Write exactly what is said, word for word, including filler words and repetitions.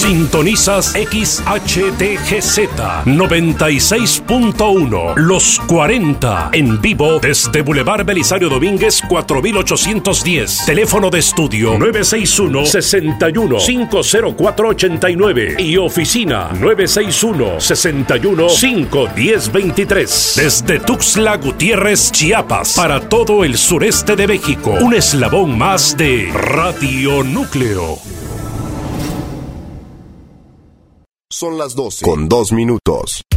Sintonizas X H T G Z noventa y seis punto uno, Los cuarenta, en vivo desde Boulevard Belisario Domínguez cuatro mil ochocientos diez. Teléfono de estudio nueve seis uno, seis uno, cinco cero cuatro, ocho nueve y oficina nueve seis uno, seis uno, cinco uno cero, dos tres. Desde Tuxtla Gutiérrez, Chiapas, para todo el sureste de México, un eslabón más de Radio Núcleo. Son las doce con dos minutos.